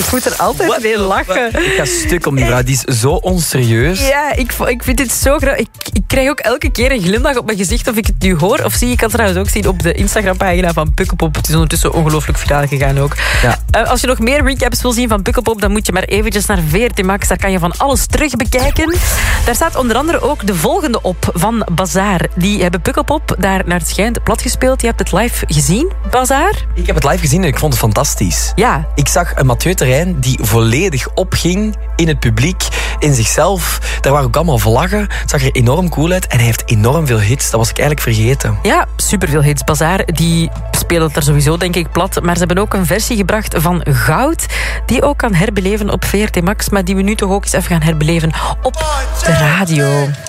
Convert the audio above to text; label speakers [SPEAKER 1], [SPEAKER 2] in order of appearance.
[SPEAKER 1] Ik moet er altijd mee lachen.
[SPEAKER 2] Ik ga stuk om die vrouw. Die is zo onserieus.
[SPEAKER 1] Ja, ik vind dit zo graag. Ik krijg ook elke keer een glimlach op mijn gezicht of ik het nu hoor of zie. Ik kan het trouwens ook zien op de Instagram-pagina van Pukkelpop. Het is ondertussen ongelooflijk viraal gegaan ook. Ja. Als je nog meer recaps wil zien van Pukkelpop, dan moet je maar eventjes naar VRT Max. Daar kan je van alles terug bekijken. Daar staat onder andere ook de volgende op van Bazaar. Die hebben Pukkelpop daar naar het schijnt platgespeeld. Je hebt het live gezien, Bazaar?
[SPEAKER 2] Ik heb het live gezien en ik vond het fantastisch.
[SPEAKER 1] Ja.
[SPEAKER 2] Ik zag een Mathieu Terrein die volledig opging in het publiek, in zichzelf. Daar waren ook allemaal vlaggen. Het zag er enorm cool uit en hij heeft enorm veel hits. Dat was ik eigenlijk vergeten.
[SPEAKER 1] Ja, superveel hits. Bazaar, die spelen het er sowieso denk ik plat. Maar ze hebben ook een versie gebracht van Goud, die ook kan herbeleven op VRT Max, maar die we nu toch ook eens even gaan herbeleven op de radio.